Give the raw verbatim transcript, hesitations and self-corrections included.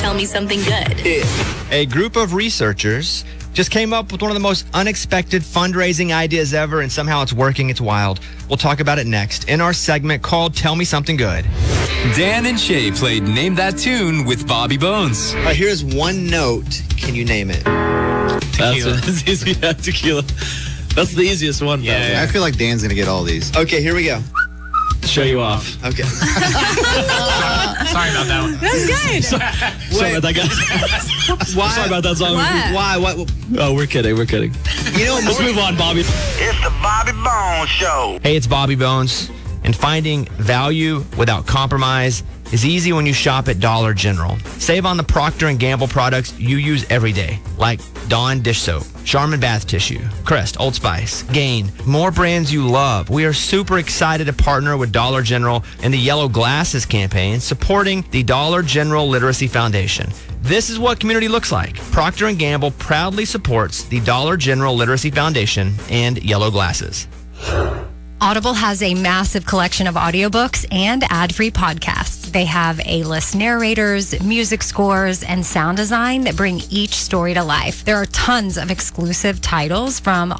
Tell Me Something Good. A group of researchers just came up with one of the most unexpected fundraising ideas ever, and somehow it's working. It's wild. We'll talk about it next in our segment called Tell Me Something Good. Dan and Shay played Name That Tune with Bobby Bones. Uh, here's one note. Can you name it? Tequila. That's, that's easy. Yeah, tequila. That's the easiest one. Yeah, yeah. I feel like Dan's going to get all these. Okay, here we go. Show you off. Okay. Sorry about that one. That's good. Sorry, sorry about that, guys. Why? Sorry about that song. What? Why? What? Oh, we're kidding. We're kidding. You know, Let's move on, Bobby. It's the Bobby Bones Show. Hey, it's Bobby Bones. And finding value without compromise is easy when you shop at Dollar General. Save on the Procter and Gamble products you use every day, like Dawn dish soap, Charmin bath tissue, Crest, Old Spice, Gain, more brands you love. We are super excited to partner with Dollar General in the Yellow Glasses campaign, supporting the Dollar General Literacy Foundation. This is what community looks like. Procter and Gamble proudly supports the Dollar General Literacy Foundation and Yellow Glasses. Audible has a massive collection of audiobooks and ad-free podcasts. They have A-list narrators, music scores, and sound design that bring each story to life. There are tons of exclusive titles from